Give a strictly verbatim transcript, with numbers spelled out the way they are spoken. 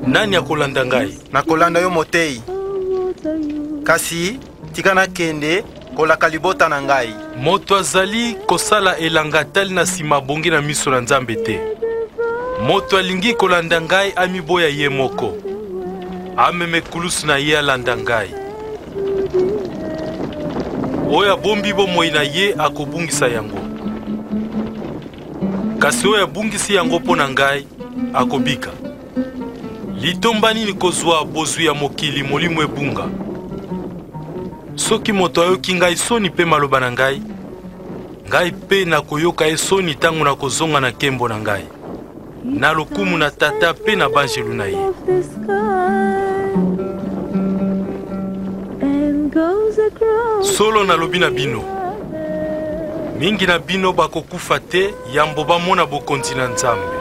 Nani akolanda ngai? Nakolanda yo motei. Kasi tika na kende kolaka libota na ngai. Moto azali kosala elanga tali na sima bongi na miso na Nzambe te. Moto alingi kolanda ngai amiboya ye moko. Ameme kulusu na ye alanda ngai. Oya bombi bomoi na ye akobungisa yango. Kasi oya bungisi yango po na ngai akobika. Litomba nini kozwa bozwi ya mokili molimo ebunga? Soki moto ayoki ngai soni pe maloba na ngai, ngai pe na koyoka ye soni tango na kozonga na kembo na ngai, na lokumu na tata pe na banjelu na ye. Solo nalobi na bino, mingi na bino bakokufa te yambo bamona bokonzi na Nzambe.